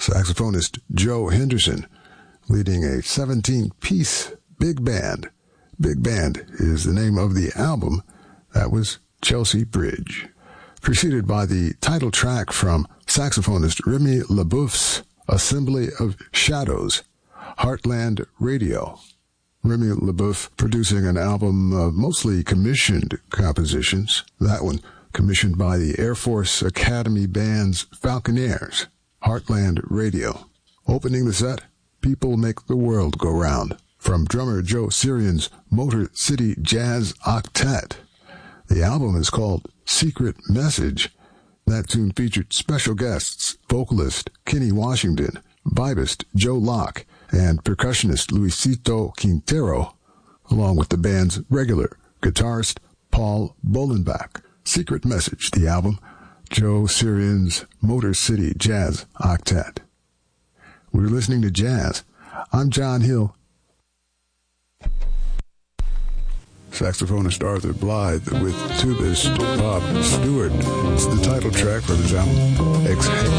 saxophonist Joe Henderson, leading a 17-piece big band. Big Band is the name of the album. That was Chelsea Bridge. Preceded by the title track from saxophonist Remy LaBeouf's Assembly of Shadows, Heartland Radio. Remy LaBeouf producing an album of mostly commissioned compositions. That one commissioned by the Air Force Academy Band's Falconeers, Heartland Radio. Opening the set, People Make the World Go Round, from drummer Joe Sirian's Motor City Jazz Octet. The album is called Secret Message. That tune featured special guests, vocalist Kenny Washington, vibist Joe Locke, and percussionist Luisito Quintero, along with the band's regular guitarist Paul Bolenbach. Secret Message, the album, Joe Sirian's Motor City Jazz Octet. We're listening to jazz. I'm John Hill. Saxophonist Arthur Blythe with tubist Bob Stewart. It's the title track from his album, Exhale.